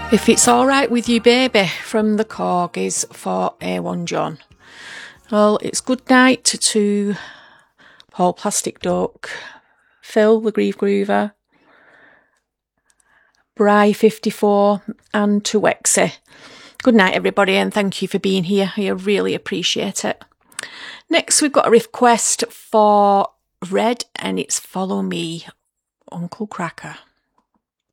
If It's Alright With You Baby from the Corgis for A1 John. Well, it's good night to Paul Plastic Duck, Phil the Grieve Groover, Bry 54 and to Wexy. Good night everybody, and thank you for being here. I really appreciate it. Next we've got a request for Red, and it's Follow Me, Uncle Cracker.